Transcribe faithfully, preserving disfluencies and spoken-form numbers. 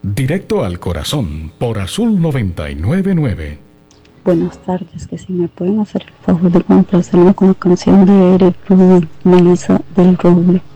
Directo al corazón por Azul noventa y nueve punto nueve. Buenas tardes, que si me pueden hacer el favor de complacerme con la canción de Eric Rubin, Melissa del Roble.